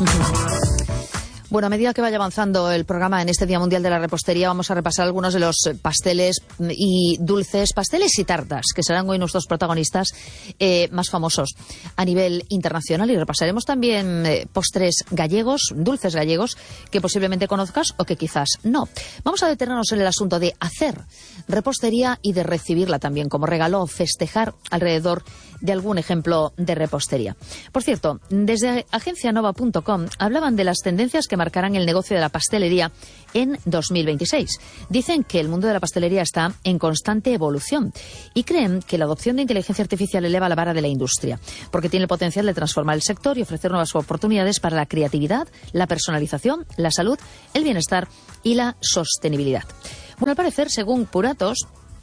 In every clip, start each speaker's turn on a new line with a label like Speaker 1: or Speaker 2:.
Speaker 1: Bueno, a medida que vaya avanzando el programa en este Día Mundial de la Repostería, vamos a repasar algunos de los pasteles y dulces, pasteles y tartas, que serán hoy nuestros protagonistas más famosos a nivel internacional. Y repasaremos también postres gallegos, dulces gallegos, que posiblemente conozcas o que quizás no. Vamos a detenernos en el asunto de hacer repostería y de recibirla también como regalo o festejar alrededor de algún ejemplo de repostería. Por cierto, desde agencianova.com hablaban de las tendencias que marcarán el negocio de la pastelería en 2026. Dicen que el mundo de la pastelería está en constante evolución y creen que la adopción de inteligencia artificial eleva la vara de la industria, porque tiene el potencial de transformar el sector y ofrecer nuevas oportunidades para la creatividad, la personalización, la salud, el bienestar y la sostenibilidad. Bueno, al parecer, según Puratos,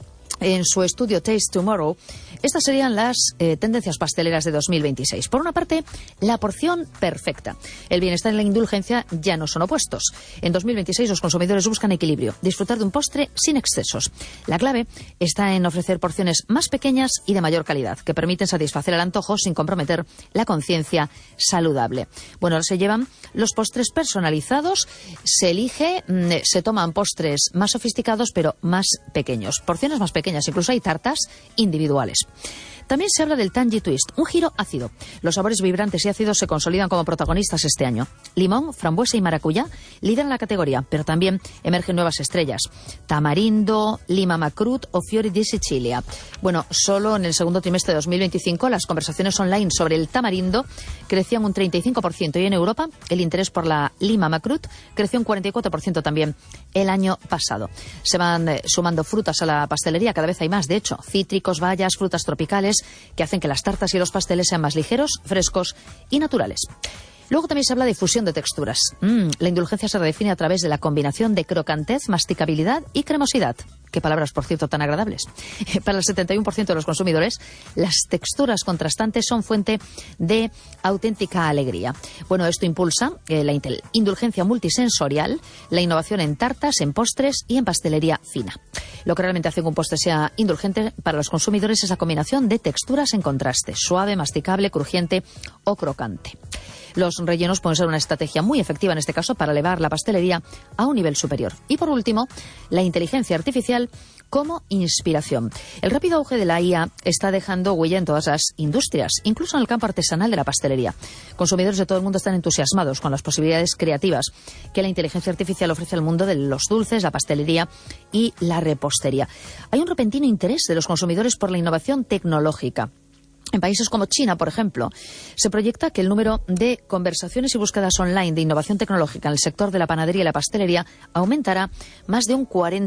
Speaker 1: en su estudio Taste Tomorrow, estas serían las tendencias pasteleras de 2026. Por una parte, la porción perfecta. El bienestar y la indulgencia ya no son opuestos. En 2026 los consumidores buscan equilibrio, disfrutar de un postre sin excesos. La clave está en ofrecer porciones más pequeñas y de mayor calidad, que permiten satisfacer el antojo sin comprometer la conciencia saludable. Bueno, ahora se llevan los postres personalizados, se elige, se toman postres más sofisticados pero más pequeños, porciones más pequeñas. Incluso hay tartas individuales. También se habla del Tangy Twist, un giro ácido. Los sabores vibrantes y ácidos se consolidan como protagonistas este año. Limón, frambuesa y maracuyá lideran la categoría, pero también emergen nuevas estrellas. Tamarindo, lima macrut o fiori di Sicilia. Bueno, solo en el segundo trimestre de 2025 las conversaciones online sobre el tamarindo crecían un 35% y en Europa el interés por la lima macrut creció un 44% también el año pasado. Se van sumando frutas a la pastelería, cada vez hay más, de hecho, cítricos, bayas, frutas tropicales, que hacen que las tartas y los pasteles sean más ligeros, frescos y naturales. Luego también se habla de fusión de texturas. La indulgencia se redefine a través de la combinación de crocantez, masticabilidad y cremosidad. Qué palabras, por cierto, tan agradables. Para el 71% de los consumidores, las texturas contrastantes son fuente de auténtica alegría. Bueno, esto impulsa la indulgencia multisensorial, la innovación en tartas, en postres y en pastelería fina. Lo que realmente hace que un postre sea indulgente para los consumidores es la combinación de texturas en contraste, suave, masticable, crujiente o crocante. Los rellenos pueden ser una estrategia muy efectiva en este caso para elevar la pastelería a un nivel superior. Y por último, la inteligencia artificial como inspiración. El rápido auge de la IA está dejando huella en todas las industrias, incluso en el campo artesanal de la pastelería. Consumidores de todo el mundo están entusiasmados con las posibilidades creativas que la inteligencia artificial ofrece al mundo de los dulces, la pastelería y la repostería. Hay un repentino interés de los consumidores por la innovación tecnológica. En países como China, por ejemplo, se proyecta que el número de conversaciones y búsquedas online de innovación tecnológica en el sector de la panadería y la pastelería aumentará más de un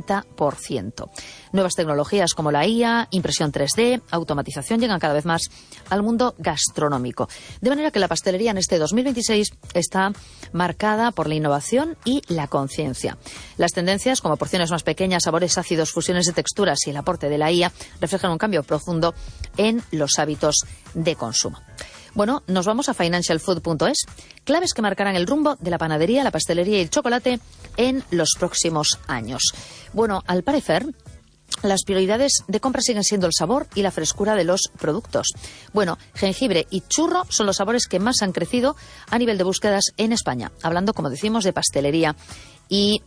Speaker 1: 40%. Nuevas tecnologías como la IA, impresión 3D, automatización llegan cada vez más al mundo gastronómico. De manera que la pastelería en este 2026 está marcada por la innovación y la conciencia. Las tendencias, como porciones más pequeñas, sabores ácidos, fusiones de texturas y el aporte de la IA, reflejan un cambio profundo en los hábitos de consumo. Bueno, nos vamos a financialfood.es. Claves que marcarán el rumbo de la panadería, la pastelería y el chocolate en los próximos años. Bueno, al parecer, las prioridades de compra siguen siendo el sabor y la frescura de los productos. Bueno, jengibre y churro son los sabores que más han crecido a nivel de búsquedas en España, hablando, como decimos, de pastelería y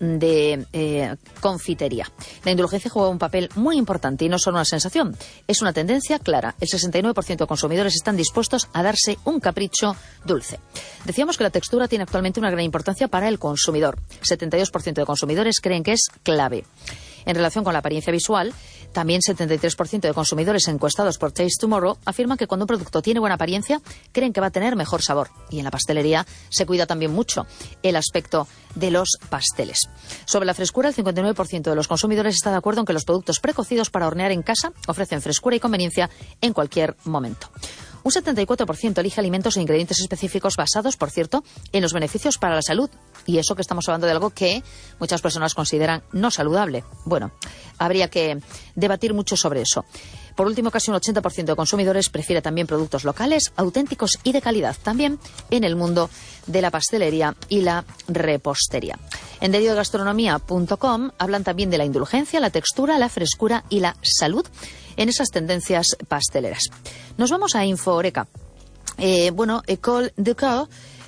Speaker 1: de confitería. La indulgencia juega un papel muy importante y no solo una sensación, es una tendencia clara. El 69% de consumidores están dispuestos a darse un capricho dulce. Decíamos que la textura tiene actualmente una gran importancia para el consumidor. 72% de consumidores creen que es clave. En relación con la apariencia visual, también 73% de consumidores encuestados por Taste Tomorrow afirman que cuando un producto tiene buena apariencia, creen que va a tener mejor sabor. Y en la pastelería se cuida también mucho el aspecto de los pasteles. Sobre la frescura, el 59% de los consumidores está de acuerdo en que los productos precocidos para hornear en casa ofrecen frescura y conveniencia en cualquier momento. Un 74% elige alimentos e ingredientes específicos basados, por cierto, en los beneficios para la salud. Y eso que estamos hablando de algo que muchas personas consideran no saludable. Bueno, habría que debatir mucho sobre eso. Por último, casi un 80% de consumidores prefiere también productos locales, auténticos y de calidad, también en el mundo de la pastelería y la repostería. En diariodegastronomía.com hablan también de la indulgencia, la textura, la frescura y la salud en esas tendencias pasteleras. Nos vamos a Info Oreca. École de Coeur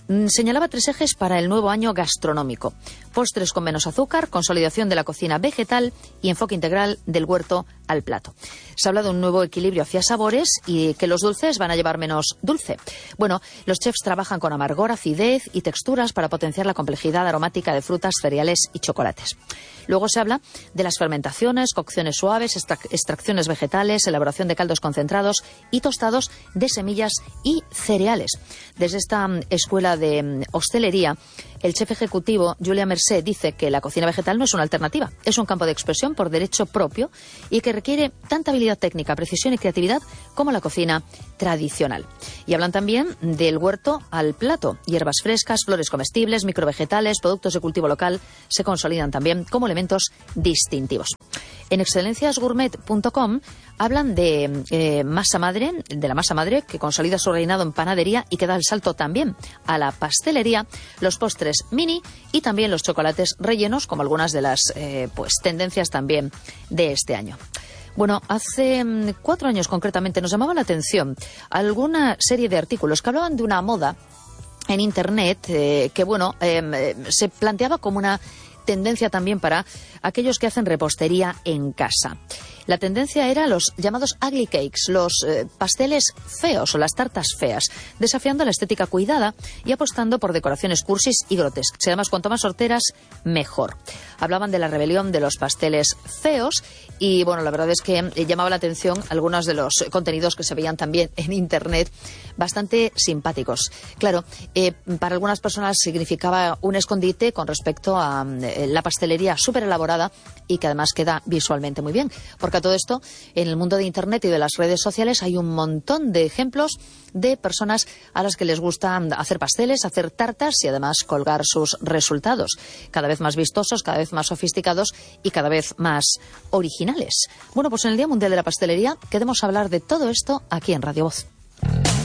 Speaker 1: señalaba 3 ejes para el nuevo año gastronómico: postres con menos azúcar, consolidación de la cocina vegetal y enfoque integral del huerto al plato. Se habla de un nuevo equilibrio hacia sabores y que los dulces van a llevar menos dulce. Bueno, los chefs trabajan con amargor, acidez y texturas para potenciar la complejidad aromática de frutas, cereales y chocolates. Luego se habla de las fermentaciones, cocciones suaves, extracciones vegetales, elaboración de caldos concentrados y tostados de semillas y cereales. Desde esta escuela de hostelería, el chef ejecutivo Julia Mercé dice que la cocina vegetal no es una alternativa, es un campo de expresión por derecho propio y que requiere tanta habilidad técnica, precisión y creatividad como la cocina tradicional. Y hablan también del huerto al plato. Hierbas frescas, flores comestibles, microvegetales, productos de cultivo local se consolidan también como elementos distintivos. En excelenciasgourmet.com hablan de masa madre, de la masa madre que consolida su reinado en panadería y que da el salto también a la pastelería, los postres mini y también los chocolates rellenos, como algunas de las tendencias también de este año. Bueno, hace 4 años concretamente nos llamaba la atención alguna serie de artículos que hablaban de una moda en Internet se planteaba como una tendencia también para aquellos que hacen repostería en casa. La tendencia era los llamados ugly cakes, los pasteles feos o las tartas feas, desafiando la estética cuidada y apostando por decoraciones cursis y grotescas. Además, cuanto más sorteras, mejor. Hablaban de la rebelión de los pasteles feos y, bueno, la verdad es que llamaba la atención algunos de los contenidos que se veían también en Internet, bastante simpáticos. Claro, para algunas personas significaba un escondite con respecto a la pastelería súper elaborada y que además queda visualmente muy bien, porque a todo esto, en el mundo de Internet y de las redes sociales hay un montón de ejemplos de personas a las que les gusta hacer pasteles, hacer tartas y además colgar sus resultados, cada vez más vistosos, cada vez más sofisticados y cada vez más originales. Bueno, pues en el Día Mundial de la Pastelería queremos hablar de todo esto aquí en Radio Voz.